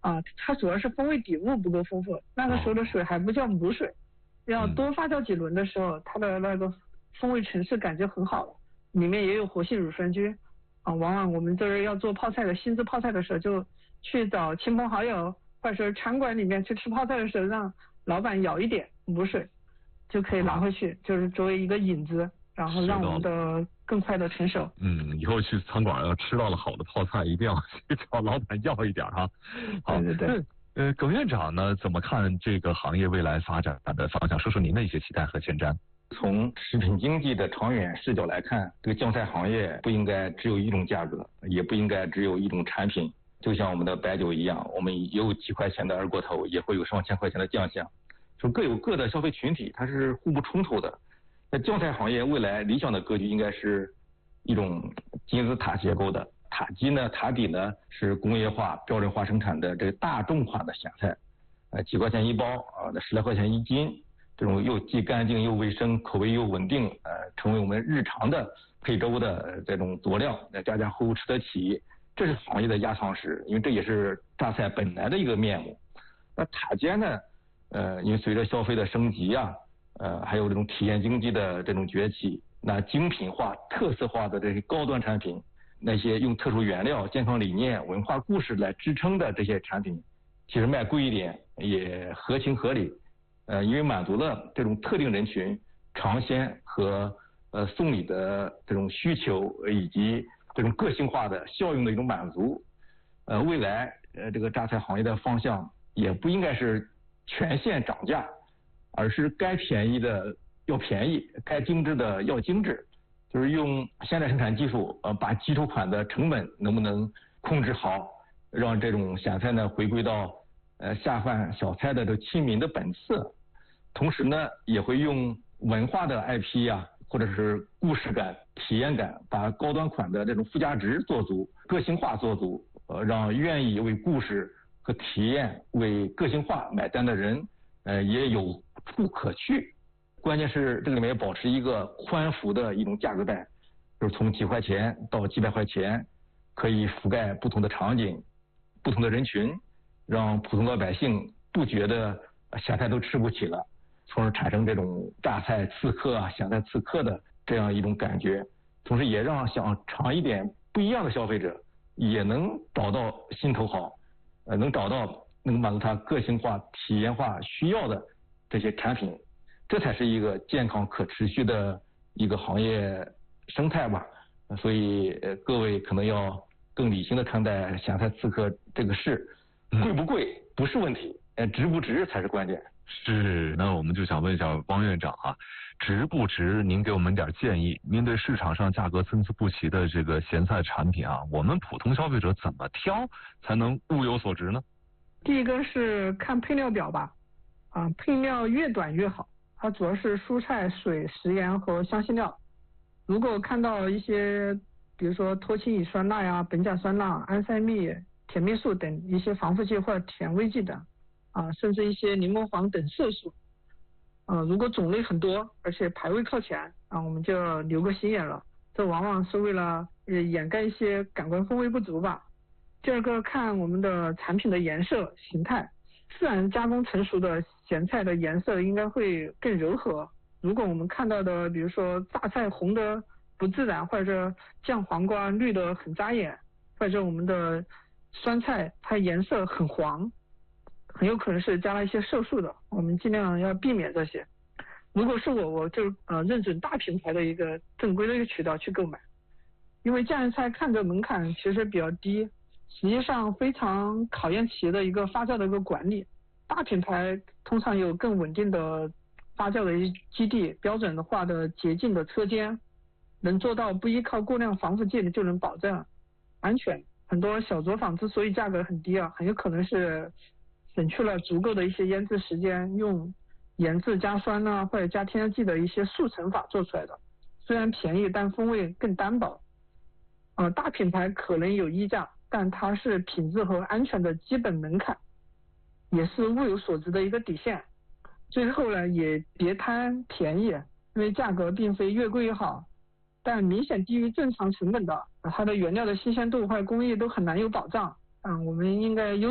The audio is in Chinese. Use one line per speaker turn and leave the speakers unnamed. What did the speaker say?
它主要是风味底物不够丰富，那个时候的水还不叫母水，要多发酵几轮的时候，它的那个风味层次感就很好了，里面也有活性乳酸菌往往我们这儿要做泡菜的新制泡菜的时候，就去找亲朋好友或者是餐馆里面去吃泡菜的时候，让老板舀一点母水，就可以拿回去，就是作为一个引子，然后让我们的更快的成熟。
以后去餐馆要吃到了好的泡菜，一定要去找老板要一点哈。好，
对。
耿院长呢，怎么看这个行业未来发展的方向？说说您的一些期待和前瞻。
从食品经济的长远视角来看，这个酱菜行业不应该只有一种价格，也不应该只有一种产品。就像我们的白酒一样，我们也有几块钱的二锅头，也会有上千块钱的酱香，就各有各的消费群体，它是互不冲突的。那酱菜行业未来理想的格局应该是一种金字塔结构的，塔基呢，塔底呢是工业化标准化生产的这个大众化的咸菜，几块钱一包那10来块钱一斤，这种又既干净又卫生，口味又稳定，成为我们日常的配粥的这种佐料，家家户户吃得起，这是行业的压舱石，因为这也是榨菜本来的一个面目。那塔尖呢，因为随着消费的升级还有这种体验经济的这种崛起，那精品化、特色化的这些高端产品，那些用特殊原料、健康理念、文化故事来支撑的这些产品，其实卖贵一点也合情合理。因为满足了这种特定人群尝鲜和送礼的这种需求，以及这种个性化的效用的一种满足。未来这个榨菜行业的方向也不应该是全线涨价，而是该便宜的要便宜，该精致的要精致，就是用现代生产技术把基础款的成本能不能控制好，让这种咸菜呢回归到下饭小菜的这亲民的本色。同时呢，也会用文化的 IP 或者是故事感、体验感，把高端款的这种附加值做足，个性化做足，让愿意为故事和体验、为个性化买单的人，也有处可去。关键是这个里面要保持一个宽幅的一种价格带，就是从几块钱到几百块钱，可以覆盖不同的场景、不同的人群，让普通老百姓不觉得咸菜都吃不起了，从而产生这种榨菜刺客咸菜刺客的这样一种感觉，同时也让想尝一点不一样的消费者也能找到心头好，能找到能满足他个性化、体验化需要的这些产品，这才是一个健康可持续的一个行业生态吧。所以各位可能要更理性的看待咸菜刺客这个事，贵不贵不是问题，值不值才是关键。
是，那我们就想问一下汪院长值不值？您给我们点建议。面对市场上价格参差不齐的这个咸菜产品我们普通消费者怎么挑才能物有所值呢？
第一个是看配料表吧，配料越短越好，它主要是蔬菜、水、食盐和香辛料。如果看到一些比如说脱氢乙酸钠苯甲酸钠、安赛蜜、甜蜜素等一些防腐剂或者甜味剂等甚至一些柠檬黄等色素，如果种类很多，而且排位靠前我们就留个心眼了。这往往是为了掩盖一些感官风味不足吧。第二个，看我们的产品的颜色形态，自然加工成熟的咸菜的颜色应该会更柔和。如果我们看到的，比如说榨菜红的不自然，或者酱黄瓜绿的很扎眼，或者我们的酸菜它颜色很黄，很有可能是加了一些色素的，我们尽量要避免这些。如果是我就认准大品牌的一个正规的一个渠道去购买，因为酱油菜看着门槛其实比较低，实际上非常考验企业的一个发酵的一个管理。大品牌通常有更稳定的发酵的一些基地，标准化的洁净的车间，能做到不依靠过量防腐剂的就能保证安全。很多小作坊之所以价格很低很有可能是省去了足够的一些腌制时间，用盐渍加酸或者加添加剂的一些速成法做出来的，虽然便宜但风味更单薄。大品牌可能有溢价，但它是品质和安全的基本门槛，也是物有所值的一个底线。最后呢，也别贪便宜，因为价格并非越贵越好，但明显低于正常成本的，它的原料的新鲜度或者工艺都很难有保障。我们应该